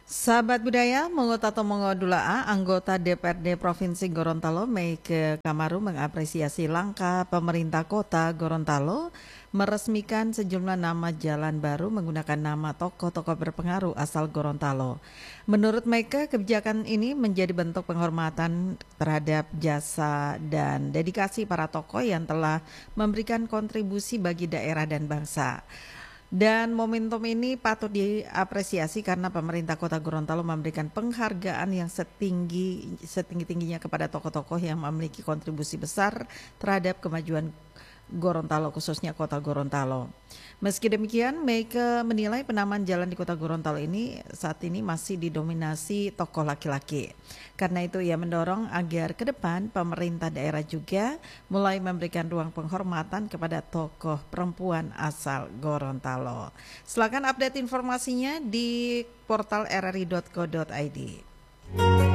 Sahabat budaya, Mengotato Mengodulaa, anggota DPRD Provinsi Gorontalo, Meike Kamaru mengapresiasi langkah pemerintah kota Gorontalo meresmikan sejumlah nama jalan baru menggunakan nama tokoh-tokoh berpengaruh asal Gorontalo. Menurut Meike, kebijakan ini menjadi bentuk penghormatan terhadap jasa dan dedikasi para tokoh yang telah memberikan kontribusi bagi daerah dan bangsa. Dan momentum ini patut diapresiasi karena pemerintah Kota Gorontalo memberikan penghargaan yang setinggi-tingginya kepada tokoh-tokoh yang memiliki kontribusi besar terhadap kemajuan Gorontalo, khususnya Kota Gorontalo. Meski demikian, Meike menilai penamaan jalan di Kota Gorontalo ini saat ini masih didominasi tokoh laki-laki. Karena itu ia mendorong agar ke depan pemerintah daerah juga mulai memberikan ruang penghormatan kepada tokoh perempuan asal Gorontalo. Silakan update informasinya di portal rri.co.id.